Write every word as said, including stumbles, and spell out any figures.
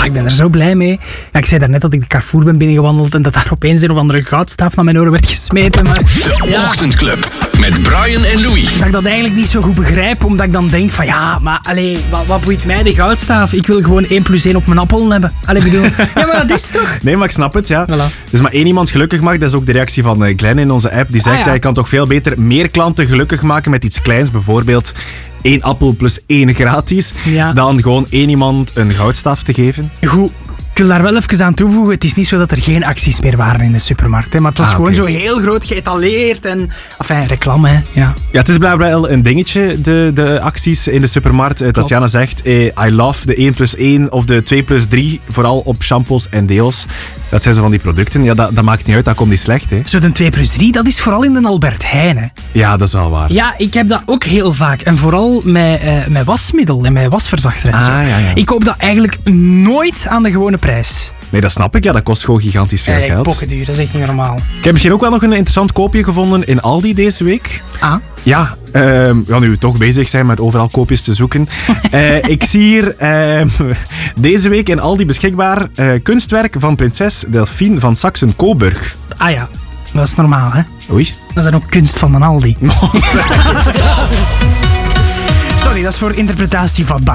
Ah, ik ben er zo blij mee. Ja, ik zei daarnet dat ik de Carrefour ben binnengewandeld en dat daar opeens een of andere goudstaaf naar mijn oren werd gesmeten. Maar, De ja, Ochtendclub met Brian en Louis. dat ik dat eigenlijk niet zo goed begrijp, omdat ik dan denk van ja, maar allee, wat, wat boeit mij de goudstaaf? Ik wil gewoon één plus één op mijn appel hebben. Allee, bedoel, ja, maar dat is toch? Nee, maar ik snap het, ja. Voilà. Dus maar één iemand gelukkig mag, dat is ook de reactie van eh, Glenn in onze app. Die zegt, Ah, ja. ja, je kan toch veel beter meer klanten gelukkig maken met iets kleins. Bijvoorbeeld één appel plus één gratis. Ja. Dan gewoon één iemand een goudstaaf te geven. Goed. Ik wil daar wel even aan toevoegen. Het is niet zo dat er geen acties meer waren in de supermarkt. Hè, maar het was Ah, gewoon oké. zo heel groot geëtaleerd. En, enfin, reclame, hè. Ja. Ja, het is blijkbaar wel een dingetje, de, de acties in de supermarkt. Eh, Tatjana zegt, eh, I love de één plus één of de twee plus drie. Vooral op shampoos en deo's. Dat zijn zo van die producten. Ja, dat, dat maakt niet uit, dat komt niet slecht, hè. Zo de twee plus drie, dat is vooral in de Albert Heijn. Hè. Ja, dat is wel waar. Ja, ik heb dat ook heel vaak. En vooral met, uh, met wasmiddel en met wasverzachter en zo. Ah, ja, ja. Ik koop dat eigenlijk nooit aan de gewone prijs. Nee, dat snap ik. Ja, dat kost gewoon gigantisch veel Ja, geld. pokkenduur, dat is echt niet normaal. Ik heb misschien ook wel nog een interessant koopje gevonden in Aldi deze week. Ah, Ja, ehm, ja, nu we toch bezig zijn met overal koopjes te zoeken. Eh, ik zie hier ehm, deze week in Aldi beschikbaar eh, kunstwerk van prinses Delphine van Saxe-Coburg. ah ja, dat is normaal, hè. Oei. Dat is dan ook kunst van een Aldi. Sorry, dat is voor interpretatie vatbaar.